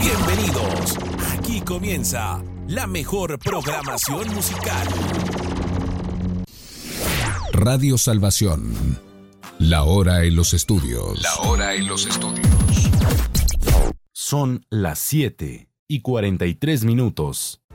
Bienvenidos. Aquí comienza la mejor programación musical. Radio Salvación. La hora en los estudios. Son las 7:43 minutos.